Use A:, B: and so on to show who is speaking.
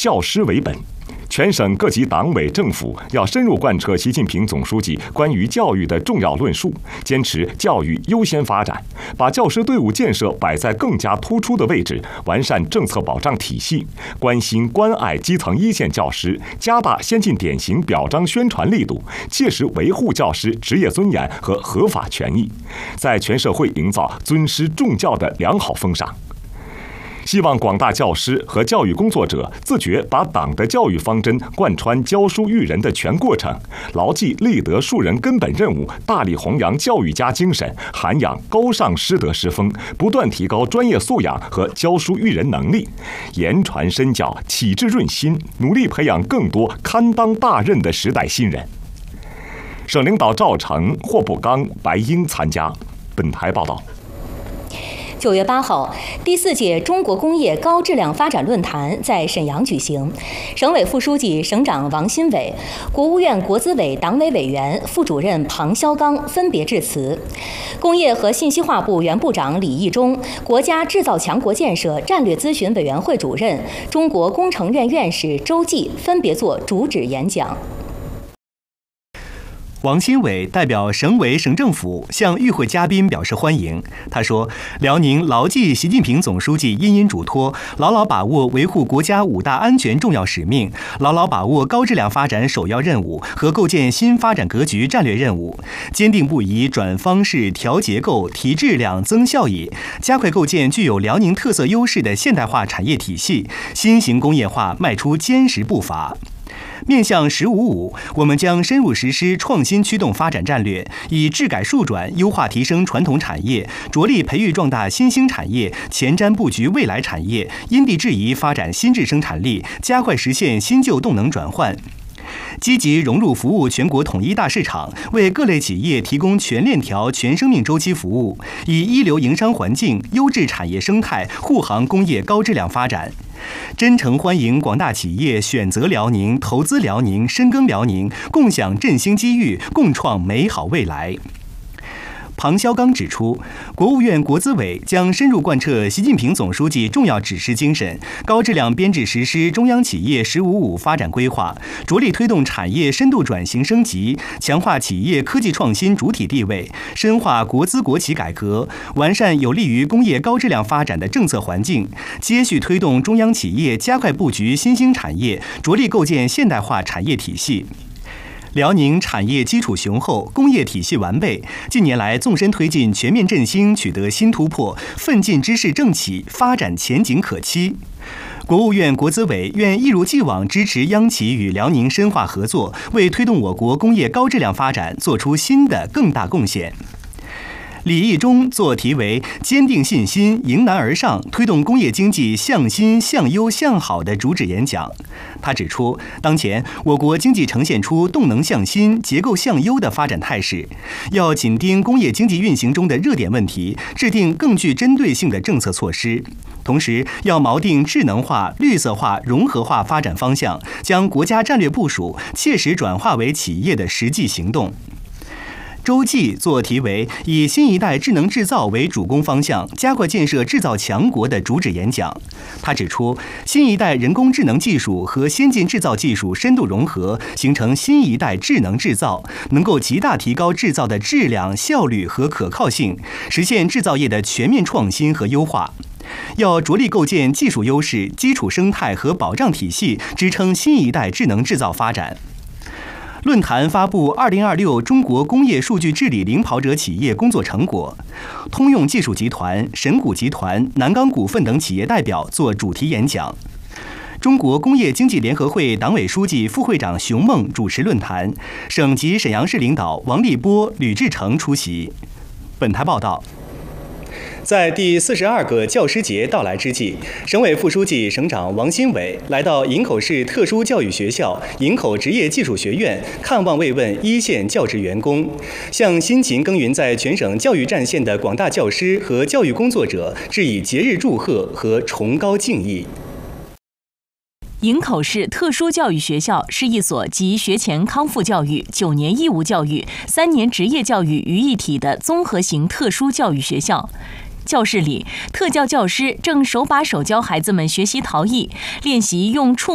A: 教师为本。全省各级党委政府要深入贯彻习近平总书记关于教育的重要论述，坚持教育优先发展，把教师队伍建设摆在更加突出的位置，完善政策保障体系，关心关爱基层一线教师，加大先进典型表彰宣传力度，切实维护教师职业尊严和合法权益，在全社会营造尊师重教的良好风尚。希望广大教师和教育工作者自觉把党的教育方针贯穿教书育人的全过程，牢记立德树人根本任务，大力弘扬教育家精神，涵养高尚师德师风，不断提高专业素养和教书育人能力，言传身教，启智润心，努力培养更多堪当大任的时代新人。省领导赵成、霍步刚、白英参加。本台报道。
B: 9月8号，第4届中国工业高质量发展论坛在沈阳举行。省委副书记、省长王新伟、国务院国资委党委委员、副主任庞肖刚分别致辞。工业和信息化部原部长李义忠、国家制造强国建设战略咨询委员会主任、中国工程院院士周济分别作主旨演讲。
C: 王新伟代表省委省政府向与会嘉宾表示欢迎。他说，辽宁牢记习近平总书记殷殷嘱托，牢牢把握维护国家5大安全重要使命，牢牢把握高质量发展首要任务和构建新发展格局战略任务，坚定不移转方式、调结构、提质量、增效益，加快构建具有辽宁特色优势的现代化产业体系，新型工业化迈出坚实步伐。面向“15+5”，我们将深入实施创新驱动发展战略，以质改数转优化提升传统产业，着力培育壮大新兴产业，前瞻布局未来产业，因地制宜发展新质生产力，加快实现新旧动能转换。积极融入服务全国统一大市场，为各类企业提供全链条、全生命周期服务，以一流营商环境、优质产业生态护航工业高质量发展。真诚欢迎广大企业选择辽宁、投资辽宁、深耕辽宁，共享振兴机遇，共创美好未来。庞肖刚指出，国务院国资委将深入贯彻习近平总书记重要指示精神，高质量编制实施中央企业“15+5”发展规划，着力推动产业深度转型升级，强化企业科技创新主体地位，深化国资国企改革，完善有利于工业高质量发展的政策环境，接续推动中央企业加快布局新兴产业，着力构建现代化产业体系。辽宁产业基础雄厚，工业体系完备，近年来纵深推进全面振兴取得新突破，奋进之势正起，发展前景可期。国务院国资委愿一如既往支持央企与辽宁深化合作，为推动我国工业高质量发展做出新的更大贡献。李义忠作题为“坚定信心，迎难而上，推动工业经济向新、向优、向好”的主旨演讲。他指出，当前我国经济呈现出动能向新、结构向优的发展态势，要紧盯工业经济运行中的热点问题，制定更具针对性的政策措施。同时，要锚定智能化、绿色化、融合化发展方向，将国家战略部署切实转化为企业的实际行动。周济作题为“以新一代智能制造为主攻方向，加快建设制造强国”的主旨演讲。他指出，新一代人工智能技术和先进制造技术深度融合，形成新一代智能制造，能够极大提高制造的质量、效率和可靠性，实现制造业的全面创新和优化。要着力构建技术优势、基础生态和保障体系，支撑新一代智能制造发展。论坛发布2026中国工业数据治理领跑者企业工作成果，通用技术集团、神谷集团、南钢股份等企业代表作主题演讲。中国工业经济联合会党委书记、副会长熊梦主持论坛，省级沈阳市领导王立波、吕志成出席。本台报道。在第42个教师节到来之际，省委副书记、省长王新伟来到营口市特殊教育学校营口职业技术学院，看望慰问一线教职员工，向辛勤耕耘在全省教育战线的广大教师和教育工作者致以节日祝贺和崇高敬意。
D: 营口市特殊教育学校是一所集学前康复教育、9年义务教育、3年职业教育于一体的综合型特殊教育学校。教室里，特教教师正手把手教孩子们学习陶艺，练习用触